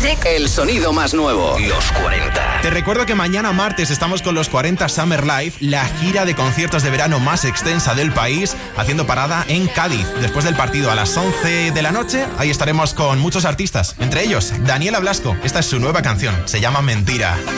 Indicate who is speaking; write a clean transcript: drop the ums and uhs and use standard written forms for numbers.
Speaker 1: Music.
Speaker 2: El sonido más nuevo. Los 40.
Speaker 3: Te recuerdo que mañana martes estamos con los 40 Summer Live, la gira de conciertos de verano más extensa del país, haciendo parada en Cádiz. Después del partido a las 11 de la noche, ahí estaremos con muchos artistas, entre ellos Daniela Blasco. Esta es su nueva canción, se llama Mentira.